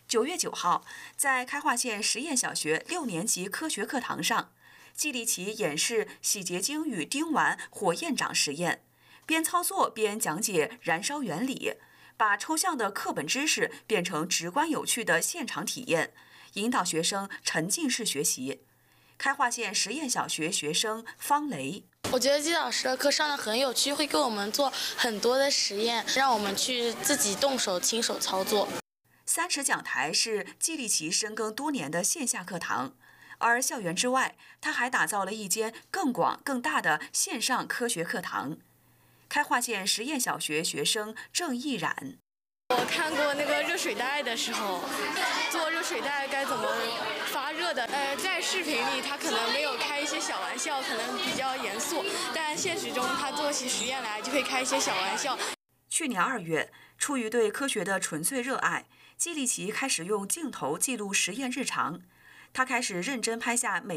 9月9号，在开化县实验小学6年级科学课堂上，季立奇演示洗洁精与丁烷火焰掌实验，边操作边讲解燃烧原理，把抽象的课本知识变成直观有趣的现场体验，引导学生沉浸式学习。开化县实验小学学生方雷。 我觉得季老师的课上得很有趣，会给我们做很多的实验，让我们去自己动手亲手操作。 3尺讲台是季立奇深耕多年的线下课堂，而校园之外，他还打造了一间更广更大的线上科学课堂。开化县实验小学学生郑毅然。 我看过那个热水袋的时候，做热水袋该怎么发热的。在视频里他可能没有开一些小玩笑，可能比较严肃，但现实中他做起实验来就会开一些小玩笑。 去年2月，出于对科学的纯粹热爱，季立奇开始用镜头记录实验日常。他开始认真拍下每